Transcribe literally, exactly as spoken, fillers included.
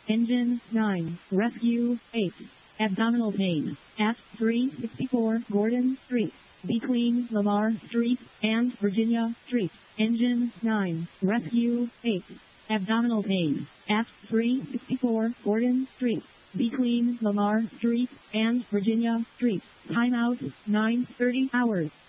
Engine nine. Rescue eight. Abdominal pain at three sixty-four Gordon Street, between Lamar Street and Virginia Street. Engine nine. Rescue eight. Abdominal pain at three sixty-four Gordon Street, between Lamar Street and Virginia Street. Timeout nine thirty hours.